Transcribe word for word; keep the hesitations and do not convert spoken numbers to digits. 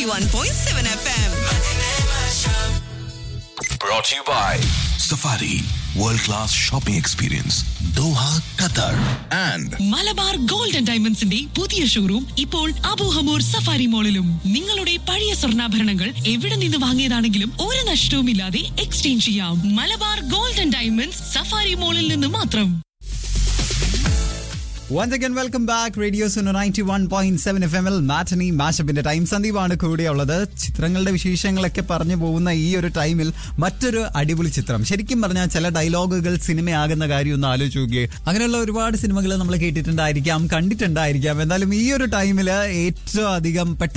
ninety-one point seven F M. Brought to you by Safari World Class Shopping Experience Doha, Qatar and Malabar gold and ഡയമണ്ട്സിന്റെ പുതിയ showroom ഇപ്പോൾ Abu Hamour safari മോളിലും. നിങ്ങളുടെ പഴയ സ്വർണ്ണാഭരണങ്ങൾ എവിടെ നിന്ന് വാങ്ങിയതാണെങ്കിലും ഒരു നഷ്ടവുമില്ലാതെ എക്സ്ചേഞ്ച് ചെയ്യാം. Malabar gold and diamonds safari മോളിൽ നിന്ന് മാത്രം. Once again, welcome back. Radio Suno ninety-one point seven F M ൽ മാറ്റനി മാഷപ്പിന്റെ ടൈം. സന്ദീപാണ് കൂടെയുള്ളത്. ചിത്രങ്ങളുടെ വിശേഷങ്ങളൊക്കെ പറഞ്ഞു പോകുന്ന ഈ ഒരു ടൈമിൽ മറ്റൊരു അടിപൊളി ചിത്രം. ശരിക്കും പറഞ്ഞാൽ ചില ഡയലോഗുകൾ സിനിമയാകുന്ന കാര്യം ഒന്ന് ആലോചിച്ച് നോക്കിയേ. അങ്ങനെയുള്ള ഒരുപാട് സിനിമകൾ നമ്മൾ കേട്ടിട്ടുണ്ടായിരിക്കാം, കണ്ടിട്ടുണ്ടായിരിക്കാം. എന്നാലും ഈ ഒരു ടൈമിൽ ഏറ്റവും അധികം